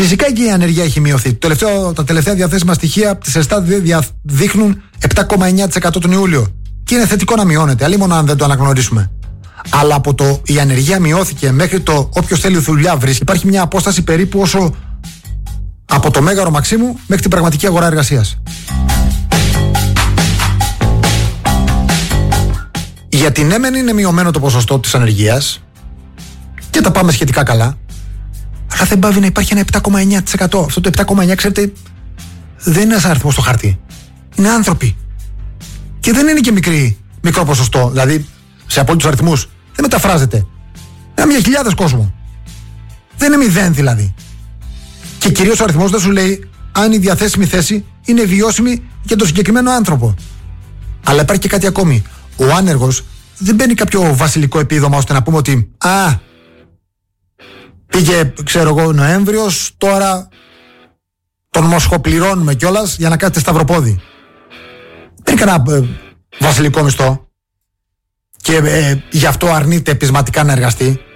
Φυσικά και η ανεργία έχει μειωθεί. Τα τελευταία διαθέσιμα στοιχεία της Ελστάτ δείχνουν 7,9% τον Ιούλιο. Και είναι θετικό να μειώνεται, αλλήμον αν δεν το αναγνωρίσουμε. Αλλά από το η ανεργία μειώθηκε μέχρι το όποιος θέλει δουλειά βρίσκει, υπάρχει μια απόσταση περίπου όσο από το Μέγαρο Μαξίμου μέχρι την πραγματική αγορά εργασίας. Γιατί ναι μεν είναι μειωμένο το ποσοστό της ανεργίας και τα πάμε σχετικά καλά, αλλά δεν πάβει να υπάρχει ένα 7,9%. Αυτό το 7,9% ξέρετε δεν είναι ένας αριθμός στο χαρτί. Είναι άνθρωποι. Και δεν είναι και μικρό ποσοστό. Δηλαδή σε απόλυτους αριθμούς δεν μεταφράζεται. Είναι 1.000 κόσμο. Δεν είναι 0 δηλαδή. Και κυρίως ο αριθμός δεν σου λέει αν η διαθέσιμη θέση είναι βιώσιμη για τον συγκεκριμένο άνθρωπο. Αλλά υπάρχει και κάτι ακόμη. Ο άνεργος δεν μπαίνει κάποιο βασιλικό επίδομα ώστε να πούμε ότι πήγε, ξέρω εγώ, Νοέμβριος, τώρα τον μοσχοπληρώνουμε κιόλας για να κάθεται σταυροπόδι. Δεν είναι κανένα βασιλικό μισθό και γι' αυτό αρνείται πεισματικά να εργαστεί.